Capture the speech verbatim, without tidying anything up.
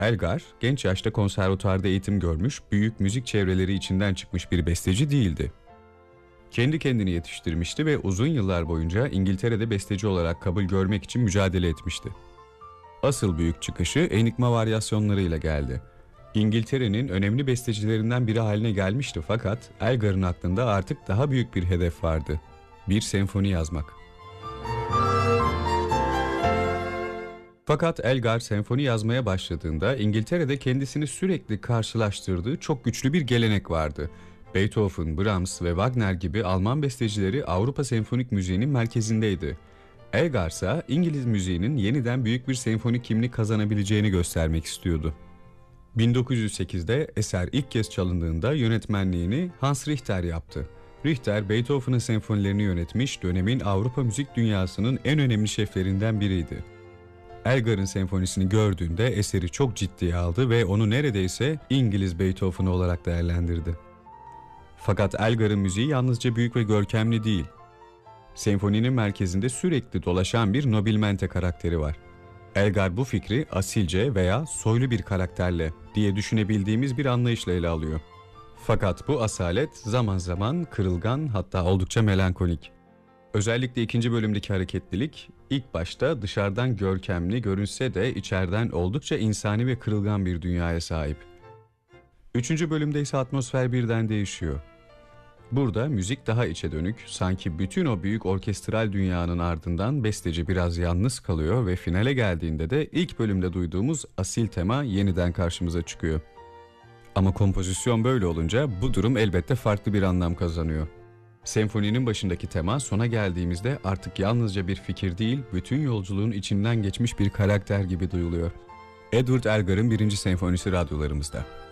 Elgar, genç yaşta konservatuarda eğitim görmüş, büyük müzik çevreleri içinden çıkmış bir besteci değildi. Kendi kendini yetiştirmişti ve uzun yıllar boyunca İngiltere'de besteci olarak kabul görmek için mücadele etmişti. Asıl büyük çıkışı Enigma varyasyonlarıyla geldi. İngiltere'nin önemli bestecilerinden biri haline gelmişti fakat Elgar'ın aklında artık daha büyük bir hedef vardı. Bir senfoni yazmak. Fakat Elgar senfoni yazmaya başladığında İngiltere'de kendisini sürekli karşılaştırdığı çok güçlü bir gelenek vardı. Beethoven, Brahms ve Wagner gibi Alman bestecileri Avrupa senfonik müziğinin merkezindeydi. Elgar ise İngiliz müziğinin yeniden büyük bir senfonik kimlik kazanabileceğini göstermek istiyordu. bin dokuz yüz sekizde eser ilk kez çalındığında yönetmenliğini Hans Richter yaptı. Richter, Beethoven'ın senfonilerini yönetmiş, dönemin Avrupa müzik dünyasının en önemli şeflerinden biriydi. Elgar'ın senfonisini gördüğünde eseri çok ciddiye aldı ve onu neredeyse İngiliz Beethoven olarak değerlendirdi. Fakat Elgar'ın müziği yalnızca büyük ve görkemli değil. Senfoninin merkezinde sürekli dolaşan bir nobilmente karakteri var. Elgar bu fikri asilce veya soylu bir karakterle diye düşünebildiğimiz bir anlayışla ele alıyor. Fakat bu asalet zaman zaman kırılgan, hatta oldukça melankolik. Özellikle ikinci bölümdeki hareketlilik ilk başta dışarıdan görkemli görünse de içeriden oldukça insani ve kırılgan bir dünyaya sahip. Üçüncü bölümde ise atmosfer birden değişiyor. Burada müzik daha içe dönük, sanki bütün o büyük orkestral dünyanın ardından besteci biraz yalnız kalıyor ve finale geldiğinde de ilk bölümde duyduğumuz asil tema yeniden karşımıza çıkıyor. Ama kompozisyon böyle olunca bu durum elbette farklı bir anlam kazanıyor. Senfoninin başındaki tema sona geldiğimizde artık yalnızca bir fikir değil, bütün yolculuğun içinden geçmiş bir karakter gibi duyuluyor. Edward Elgar'ın birinci senfonisi radyolarımızda.